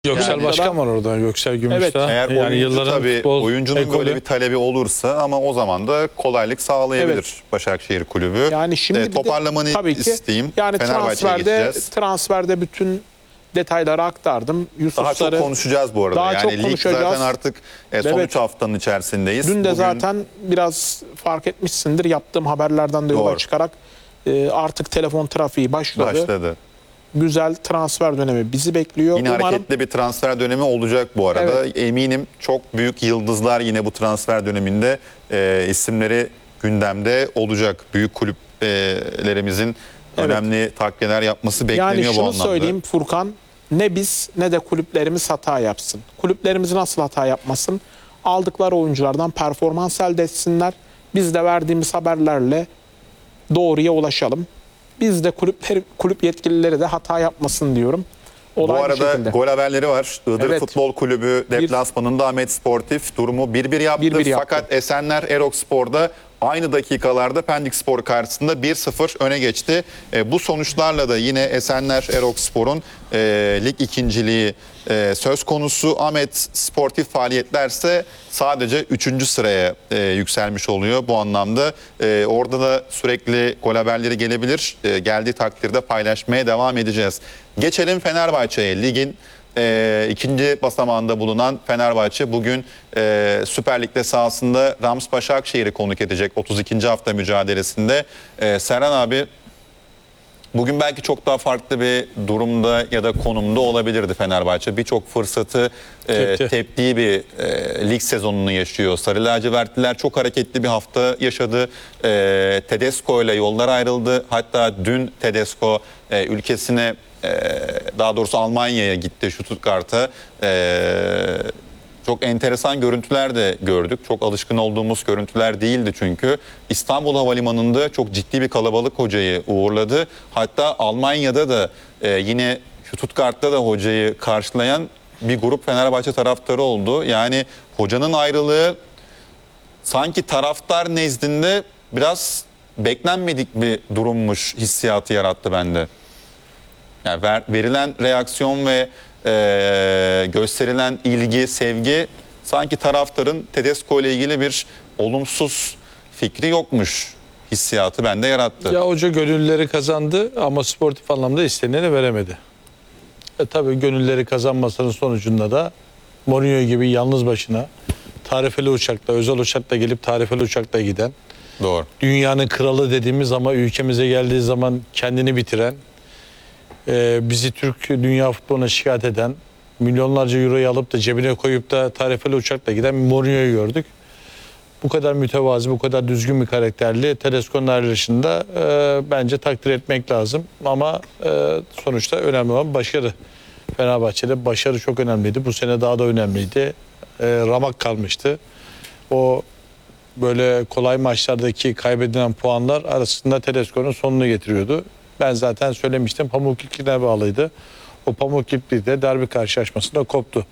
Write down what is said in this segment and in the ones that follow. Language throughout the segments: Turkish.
Göksel Başkan var orada. Göksel Gümüşdağ. Eğer yani oyuncu yılların tabii oyuncunun ekolü. böyle bir talebi olursa ama o zaman da kolaylık sağlayabilir Başakşehir Kulübü. Yani şimdi toparlamanı tabii ki, isteyeyim. yani Fenerbahçe'ye geçeceğiz. transferde bütün detayları aktardım. Daha çok konuşacağız bu arada. Daha yani çok lig konuşacağız. zaten artık son Evet. 3 haftanın içerisindeyiz. Dün de Bugün zaten biraz fark etmişsindir, yaptığım haberlerden de yola Doğru. çıkarak artık telefon trafiği başladı. Güzel transfer dönemi bizi bekliyor. Yine hareketli bir transfer dönemi olacak bu arada. Evet. Eminim çok büyük yıldızlar yine bu transfer döneminde isimleri gündemde olacak. Büyük kulüplerimizin önemli takviyeler yapması bekleniyor yani bu şunu anlamda. söyleyeyim Furkan, ne biz ne de kulüplerimiz hata yapsın. Kulüplerimiz nasıl hata yapmasın? Aldıkları oyunculardan performans elde etsinler. Biz de verdiğimiz haberlerle doğruya ulaşalım. Biz de kulüp yetkilileri de hata yapmasın diyorum. Bu arada gol haberleri var. Iğdır Futbol Kulübü deplasmanında Ahmet Sportif durumu 1-1 yaptı. 1-1 yaptı. Fakat Esenler Erokspor'da aynı dakikalarda Pendik Spor karşısında 1-0 öne geçti. Bu sonuçlarla da yine Esenler Erokspor'un lig ikinciliği söz konusu. Ahmet Sportif faaliyetlerse sadece 3. sıraya yükselmiş oluyor bu anlamda. Orada da sürekli gol haberleri gelebilir. Geldiği takdirde paylaşmaya devam edeceğiz. Geçelim Fenerbahçe'ye. Ligin ikinci basamağında bulunan Fenerbahçe bugün Süper Lig'de sahasında Rams Başakşehir'i konuk edecek 32. hafta mücadelesinde. Serhan abi, bugün belki çok daha farklı bir durumda ya da konumda olabilirdi Fenerbahçe. Birçok fırsatı teptiği bir lig sezonunu yaşıyor. Sarı lacivertliler çok hareketli bir hafta yaşadı. Tedesco ile yollar ayrıldı. Hatta dün Tedesco ülkesine, daha doğrusu Almanya'ya gitti, Stuttgart'a. Çok enteresan görüntüler de gördük. Çok alışkın olduğumuz görüntüler değildi çünkü. İstanbul Havalimanı'nda çok ciddi bir kalabalık hocayı uğurladı. Hatta Almanya'da da yine Stuttgart'ta da hocayı karşılayan bir grup Fenerbahçe taraftarı oldu. Yani hocanın ayrılığı sanki taraftar nezdinde biraz beklenmedik bir durummuş hissiyatı yarattı bende. Yani verilen reaksiyon ve gösterilen ilgi, sevgi sanki taraftarın Tedesco ile ilgili bir olumsuz fikri yokmuş hissiyatı bende yarattı. Ya hoca gönülleri kazandı ama sportif anlamda isteneni veremedi. Tabii gönülleri kazanmasının sonucunda da Mourinho gibi yalnız başına tarifeli uçakla, özel uçakla gelip tarifeli uçakla giden, Doğru. dünyanın kralı dediğimiz ama ülkemize geldiği zaman kendini bitiren, bizi Türk dünya futboluna şikayet eden, milyonlarca euroyu alıp da cebine koyup da tarifeli uçakla giden Mourinho'yu gördük. Bu kadar mütevazi, bu kadar düzgün bir karakterli Tedesco'nun ayrılışında bence takdir etmek lazım. Ama sonuçta önemli olan başarı. Fenerbahçe'de başarı çok önemliydi. Bu sene daha da önemliydi. Ramak kalmıştı. O böyle kolay maçlardaki kaybedilen puanlar arasında Tedesco'nun sonunu getiriyordu. Ben zaten söylemiştim, Pamukkale'ne bağlıydı. O Pamukkale'de derbi karşılaşmasında koptu.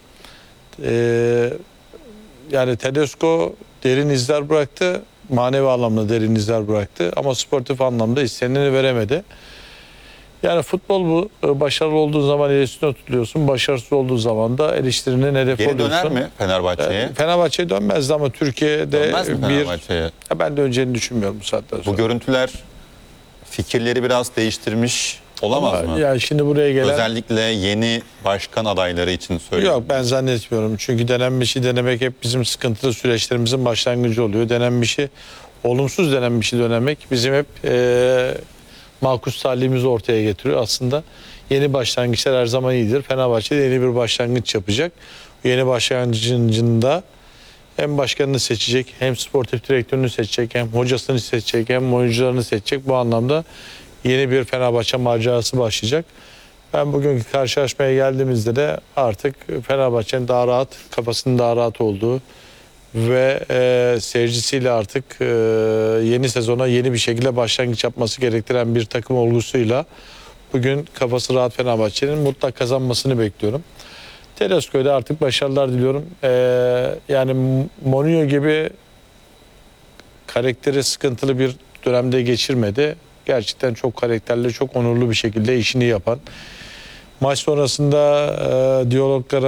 Yani Tedesco derin izler bıraktı. Manevi anlamda derin izler bıraktı. Ama sportif anlamda isteneni veremedi. Yani futbol bu. Başarılı olduğu zaman el üstüne tutuluyorsun. Başarısız olduğu zaman da eleştirinin hedefi oluyorsun. Geri döner mi Fenerbahçe'ye? Fenerbahçe'ye dönmezdi ama Türkiye'de Dönmez mi Fenerbahçe'ye? Ben döneceğini düşünmüyorum bu saatten sonra. Bu görüntüler fikirleri biraz değiştirmiş olamaz mı? Yani şimdi buraya gelen... Özellikle yeni başkan adayları için söylüyorum. Yok, ben zannetmiyorum. Çünkü denenmişi denemek hep bizim sıkıntılı süreçlerimizin başlangıcı oluyor. Denenmişi, olumsuz denenmişi denemek bizim hep makus talihimizi ortaya getiriyor. Aslında yeni başlangıçlar her zaman iyidir. Fenerbahçe de yeni bir başlangıç yapacak. Yeni başlangıcında hem başkanını seçecek, hem sportif direktörünü seçecek, hem hocasını seçecek, hem oyuncularını seçecek. Bu anlamda yeni bir Fenerbahçe macerası başlayacak. Ben bugünkü karşılaşmaya geldiğimizde de artık Fenerbahçe'nin daha rahat, kafasının daha rahat olduğu ve seyircisiyle artık yeni sezona yeni bir şekilde başlangıç yapması gerektiren bir takım olgusuyla bugün kafası rahat Fenerbahçe'nin mutlak kazanmasını bekliyorum. Tedesco'ya artık başarılar diliyorum. Yani Mourinho gibi karakteri sıkıntılı bir dönemde geçirmedi. Gerçekten çok karakterli, çok onurlu bir şekilde işini yapan, Maç sonrasında diyaloglara